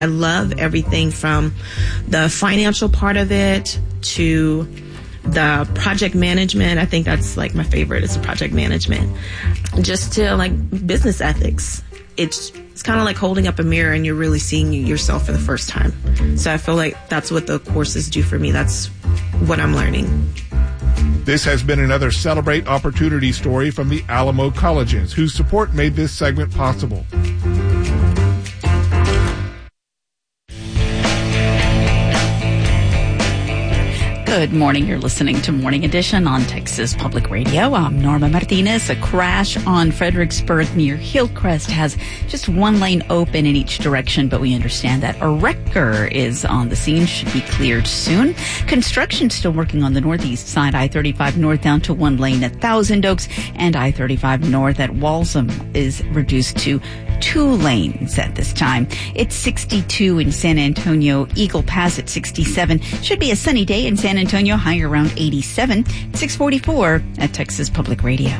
I love everything from the financial part of it to the project management. I think that's like my favorite is the project management. Just to like business ethics. It's kind of like holding up a mirror and you're really seeing yourself for the first time. So I feel like that's what the courses do for me. That's what I'm learning. This has been another Celebrate Opportunity story from the Alamo Colleges, whose support made this segment possible. Good morning. You're listening to Morning Edition on Texas Public Radio. I'm Norma Martinez. A crash on Fredericksburg near Hillcrest has just one lane open in each direction, but we understand that a wrecker is on the scene, should be cleared soon. Construction still working on the northeast side, I-35 north down to one lane at Thousand Oaks, and I-35 north at Walsham is reduced to 2 lanes at this time. It's 62 in San Antonio, Eagle Pass at 67. Should be a sunny day in San Antonio, high around 87. 644 at Texas Public Radio.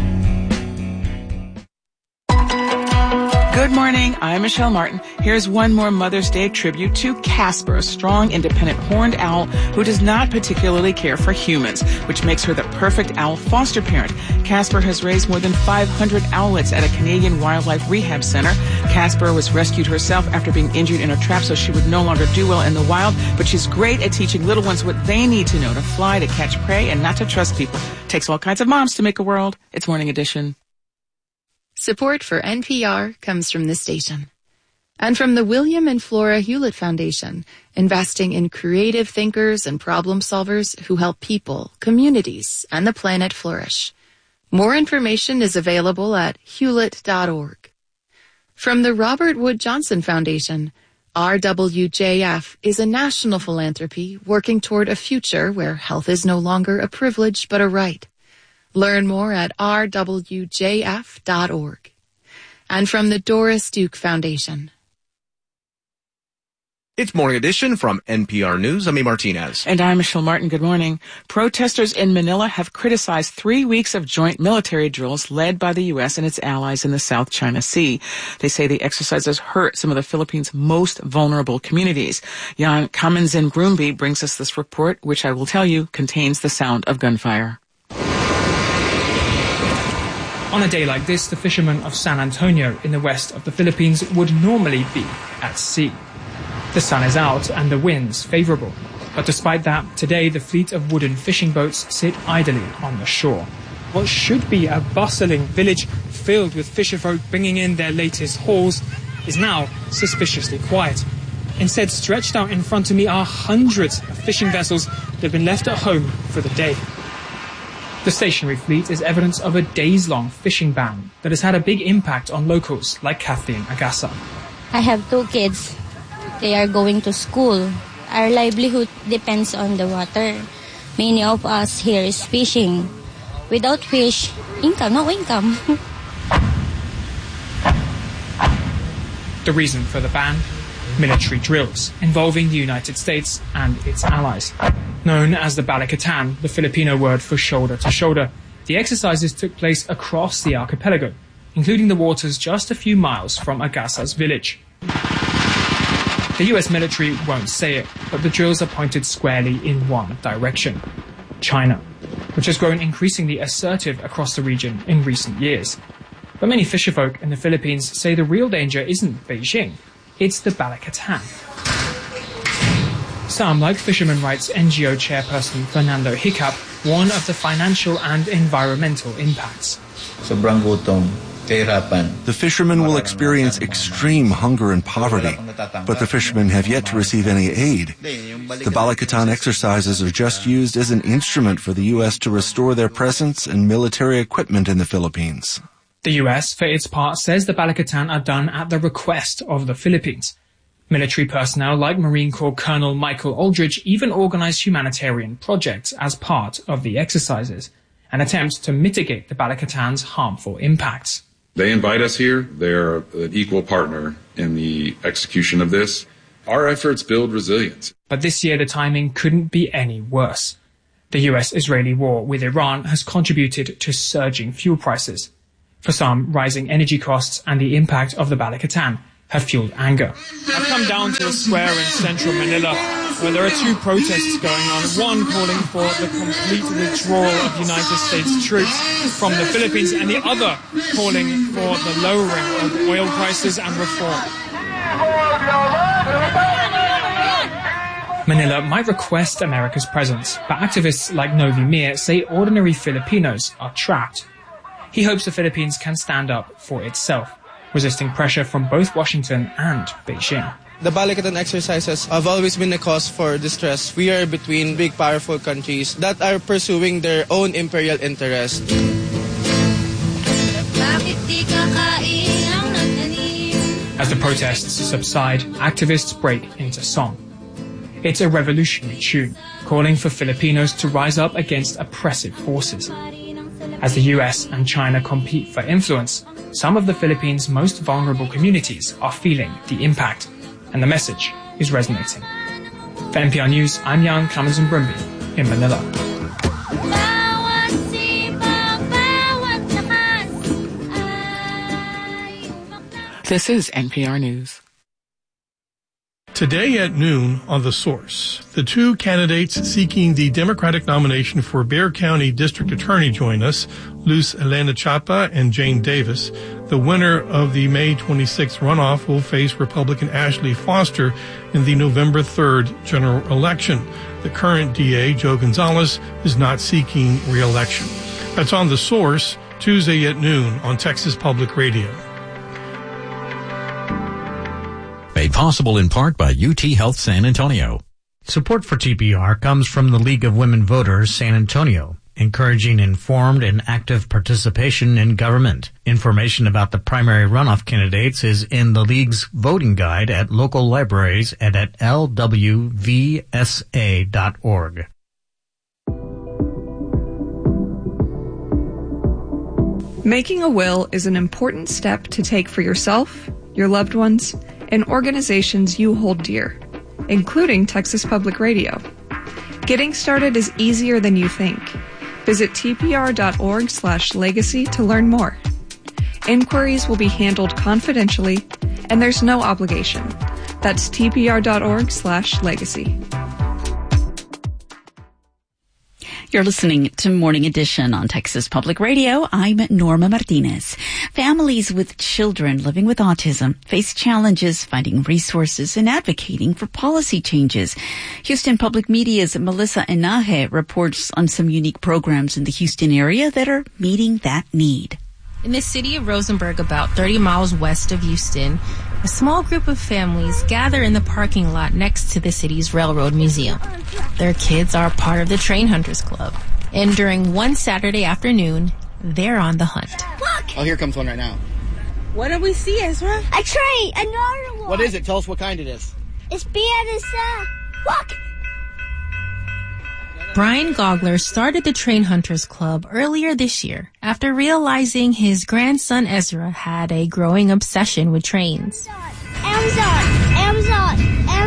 Good morning. I'm Michelle Martin. Here's one more Mother's Day tribute to Casper, a strong, independent horned owl who does not particularly care for humans, which makes her the perfect owl foster parent. Casper has raised more than 500 owlets at a Canadian wildlife rehab center. Casper was rescued herself after being injured in a trap, so she would no longer do well in the wild, but she's great at teaching little ones what they need to know to fly, to catch prey, and not to trust people. Takes all kinds of moms to make a world. It's Morning Edition. Support for NPR comes from this station and from the William and Flora Hewlett Foundation, investing in creative thinkers and problem solvers who help people, communities, and the planet flourish. More information is available at hewlett.org. From the Robert Wood Johnson Foundation, RWJF is a national philanthropy working toward a future where health is no longer a privilege but a right. Learn more at rwjf.org. And from the Doris Duke Foundation. It's Morning Edition from NPR News. I'm E. Martinez. And I'm Michelle Martin. Good morning. Protesters in Manila have criticized 3 weeks of joint military drills led by the U.S. and its allies in the South China Sea. They say the exercises hurt some of the Philippines' most vulnerable communities. Jan Kaminzin-Brumby brings us this report, which I will tell you contains the sound of gunfire. On a day like this, the fishermen of San Antonio in the west of the Philippines would normally be at sea. The sun is out and the wind's favorable. But despite that, today the fleet of wooden fishing boats sit idly on the shore. What should be a bustling village filled with fisherfolk bringing in their latest hauls is now suspiciously quiet. Instead, stretched out in front of me are hundreds of fishing vessels that have been left at home for the day. The stationary fleet is evidence of a days-long fishing ban that has had a big impact on locals like Kathleen Agasa. I have 2 kids. They are going to school. Our livelihood depends on the water. Many of us here is fishing. Without fish, no income. The reason for the ban? Military drills involving the United States and its allies. Known as the Balikatan, the Filipino word for shoulder to shoulder, the exercises took place across the archipelago, including the waters just a few miles from Agasa's village. The US military won't say it, but the drills are pointed squarely in one direction: China, which has grown increasingly assertive across the region in recent years. But many fisherfolk in the Philippines say the real danger isn't Beijing, it's the Balikatan. Some, like fishermen rights NGO chairperson Fernando Hiccup, warn of the financial and environmental impacts. The fishermen will experience extreme hunger and poverty, but the fishermen have yet to receive any aid. The Balikatan exercises are just used as an instrument for the U.S. to restore their presence and military equipment in the Philippines. The U.S., for its part, says the Balikatan are done at the request of the Philippines. Military personnel like Marine Corps Colonel Michael Aldridge even organized humanitarian projects as part of the exercises, an attempt to mitigate the Balikatan's harmful impacts. They invite us here. They're an equal partner in the execution of this. Our efforts build resilience. But this year the timing couldn't be any worse. The US-Israeli war with Iran has contributed to surging fuel prices. For some, rising energy costs and the impact of the Balikatan have fueled anger. I've come down to a square in central Manila where there are two protests going on, one calling for the complete withdrawal of United States troops from the Philippines and the other calling for the lowering of oil prices and reform. Manila might request America's presence, but activists like Novi Mir say ordinary Filipinos are trapped. He hopes the Philippines can stand up for itself, resisting pressure from both Washington and Beijing. The Balikatan exercises have always been a cause for distress. We are between big, powerful countries that are pursuing their own imperial interests. As the protests subside, activists break into song. It's a revolutionary tune, calling for Filipinos to rise up against oppressive forces. As the US and China compete for influence, some of the Philippines' most vulnerable communities are feeling the impact, and the message is resonating. For NPR News, I'm Jan Klamazumbrumbi in Manila. This is NPR News. Today at noon on The Source, the two candidates seeking the Democratic nomination for Bexar County District Attorney join us, Luz Elena Chapa and Jane Davis. The winner of the May 26th runoff will face Republican Ashley Foster in the November 3rd general election. The current DA, Joe Gonzalez, is not seeking re-election. That's on The Source, Tuesday at noon on Texas Public Radio. Made possible in part by UT Health San Antonio. Support for TPR comes from the League of Women Voters San Antonio, encouraging informed and active participation in government. Information about the primary runoff candidates is in the League's voting guide at local libraries and at lwvsa.org. Making a will is an important step to take for yourself, your loved ones, and organizations you hold dear, including Texas Public Radio. Getting started is easier than you think. Visit tpr.org/legacy to learn more. Inquiries will be handled confidentially, and there's no obligation. That's tpr.org/legacy. You're listening to Morning Edition on Texas Public Radio. I'm Norma Martinez. Families with children living with autism face challenges finding resources and advocating for policy changes. Houston Public Media's Melissa Enaje reports on some unique programs in the Houston area that are meeting that need. In the city of Rosenberg, about 30 miles west of Houston, a small group of families gather in the parking lot next to the city's Railroad Museum. Their kids are part of the Train Hunters Club. And during one Saturday afternoon, they're on the hunt. Look! Oh, here comes one right now. What do we see, Ezra? A train! Another one! What is it? Tell us what kind it is. It's big. Look! Brian Gogler started the Train Hunters Club earlier this year after realizing his grandson Ezra had a growing obsession with trains. Amazon!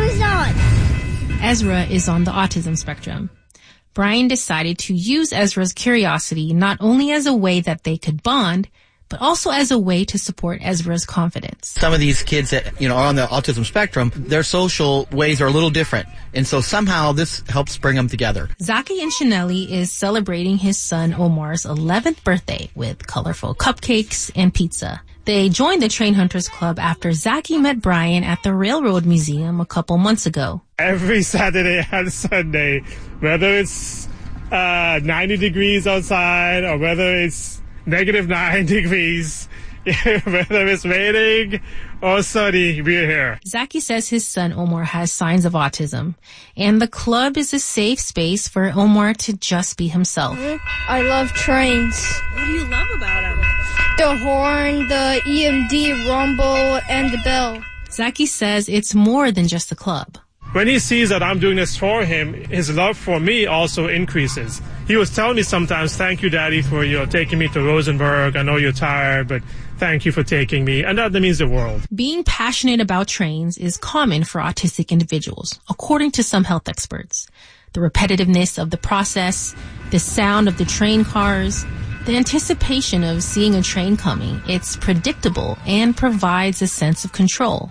Ezra is on the autism spectrum. Brian decided to use Ezra's curiosity not only as a way that they could bond, but also as a way to support Ezra's confidence. Some of these kids that, are on the autism spectrum, their social ways are a little different. And so somehow this helps bring them together. Zaki Inchinelli is celebrating his son Omar's 11th birthday with colorful cupcakes and pizza. They joined the Train Hunters Club after Zaki met Brian at the Railroad Museum a couple months ago. Every Saturday and Sunday, whether it's 90 degrees outside or whether it's -9 degrees, whether it's raining or sunny, we're here. Zaki says his son Omar has signs of autism, and the club is a safe space for Omar to just be himself. I love trains. What do you love about them? The horn, the EMD rumble, and the bell. Zaki says it's more than just a club. When he sees that I'm doing this for him, his love for me also increases. He was telling me sometimes, thank you, Daddy, for taking me to Rosenberg. I know you're tired, but thank you for taking me. And that means the world. Being passionate about trains is common for autistic individuals, according to some health experts. The repetitiveness of the process, the sound of the train cars, The anticipation of seeing a train coming, it's predictable and provides a sense of control.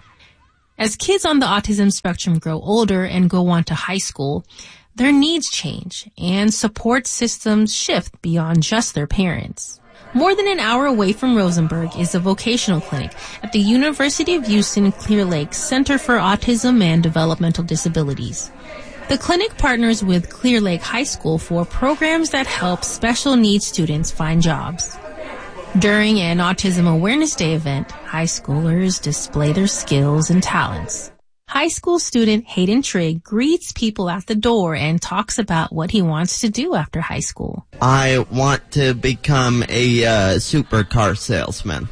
As kids on the autism spectrum grow older and go on to high school, their needs change and support systems shift beyond just their parents. More than an hour away from Rosenberg is a vocational clinic at the University of Houston Clear Lake Center for Autism and Developmental Disabilities. The clinic partners with Clear Lake High School for programs that help special needs students find jobs. During an Autism Awareness Day event, high schoolers display their skills and talents. High school student Hayden Trigg greets people at the door and talks about what he wants to do after high school. I want to become a supercar salesman.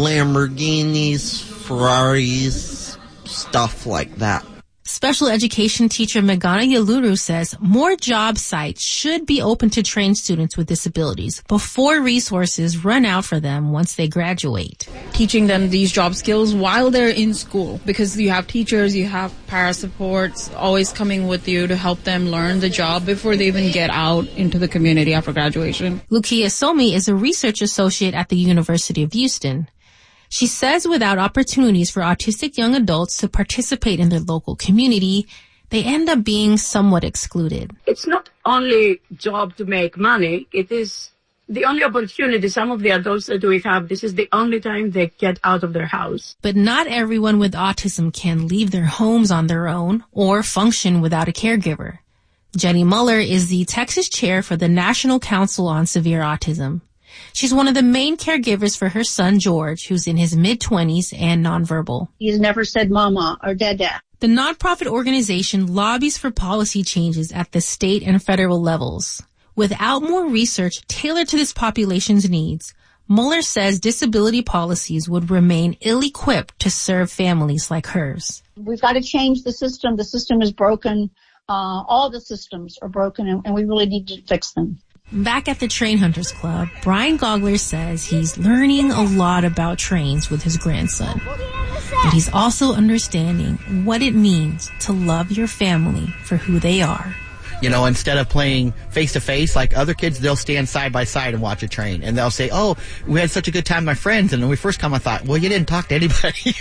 Lamborghinis, Ferraris, stuff like that. Special education teacher Megana Yaluru says more job sites should be open to train students with disabilities before resources run out for them once they graduate. Teaching them these job skills while they're in school, because you have teachers, you have para supports always coming with you to help them learn the job before they even get out into the community after graduation. Lukia Somi is a research associate at the University of Houston. She says without opportunities for autistic young adults to participate in their local community, they end up being somewhat excluded. It's not only job to make money, it is the only opportunity. Some of the adults that we have, this is the only time they get out of their house. But not everyone with autism can leave their homes on their own or function without a caregiver. Jenny Muller is the Texas chair for the National Council on Severe Autism. She's one of the main caregivers for her son, George, who's in his mid-20s and nonverbal. He's never said mama or dada. The nonprofit organization lobbies for policy changes at the state and federal levels. Without more research tailored to this population's needs, Muller says disability policies would remain ill-equipped to serve families like hers. We've got to change the system. The system is broken. All the systems are broken, and we really need to fix them. Back at the Train Hunters Club, Brian Gogler says he's learning a lot about trains with his grandson. But he's also understanding what it means to love your family for who they are. You know, instead of playing face-to-face like other kids, they'll stand side by side and watch a train. And they'll say, oh, we had such a good time with my friends. And when we first come, I thought, well, you didn't talk to anybody.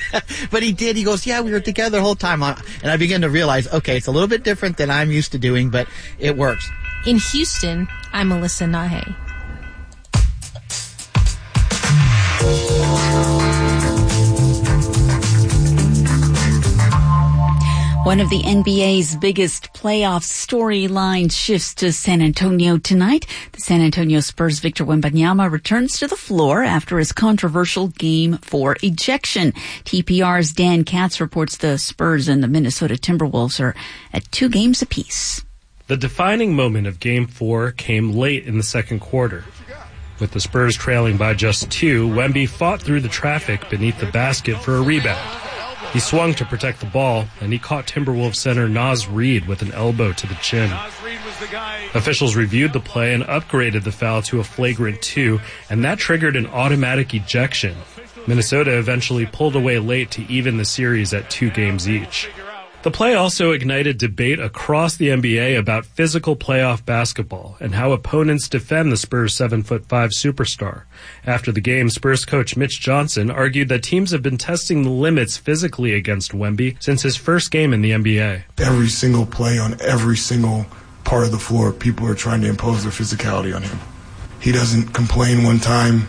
But he did. He goes, yeah, we were together the whole time. And I began to realize, okay, it's a little bit different than I'm used to doing, but it works. In Houston, I'm Melissa Nahe. One of the NBA's biggest playoff storylines shifts to San Antonio tonight. The San Antonio Spurs' Victor Wembanyama returns to the floor after his controversial Game 4 ejection. TPR's Dan Katz reports the Spurs and the Minnesota Timberwolves are at 2 games apiece. The defining moment of Game 4 came late in the second quarter. With the Spurs trailing by just 2, Wemby fought through the traffic beneath the basket for a rebound. He swung to protect the ball, and he caught Timberwolves center Naz Reid with an elbow to the chin. Officials reviewed the play and upgraded the foul to a flagrant 2, and that triggered an automatic ejection. Minnesota eventually pulled away late to even the series at 2 games each. The play also ignited debate across the NBA about physical playoff basketball and how opponents defend the Spurs' 7'5" superstar. After the game, Spurs coach Mitch Johnson argued that teams have been testing the limits physically against Wemby since his first game in the NBA. Every single play on every single part of the floor, people are trying to impose their physicality on him. He doesn't complain one time.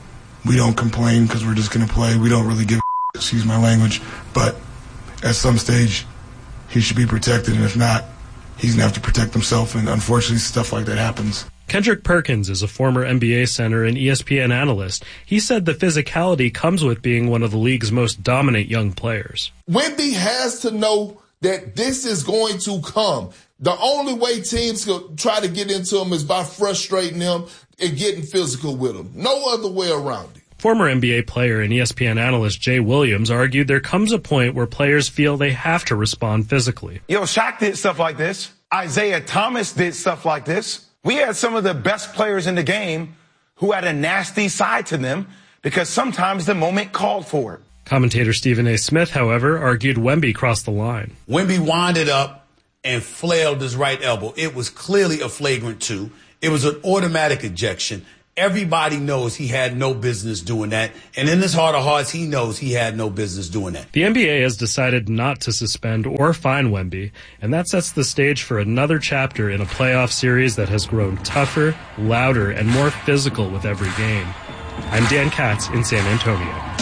We don't complain because we're just going to play. We don't really give a excuse my language. But at some stage, he should be protected, and if not, he's going to have to protect himself, and unfortunately, stuff like that happens. Kendrick Perkins is a former NBA center and ESPN analyst. He said the physicality comes with being one of the league's most dominant young players. Wemby has to know that this is going to come. The only way teams can try to get into him is by frustrating him and getting physical with him. No other way around it. Former NBA player and ESPN analyst Jay Williams argued there comes a point where players feel they have to respond physically. Shaq did stuff like this. Isaiah Thomas did stuff like this. We had some of the best players in the game who had a nasty side to them because sometimes the moment called for it. Commentator Stephen A. Smith, however, argued Wemby crossed the line. Wemby winded up and flailed his right elbow. It was clearly a flagrant 2. It was an automatic ejection. Everybody knows he had no business doing that. And in his heart of hearts, he knows he had no business doing that. The NBA has decided not to suspend or fine Wemby, and that sets the stage for another chapter in a playoff series that has grown tougher, louder, and more physical with every game. I'm Dan Katz in San Antonio.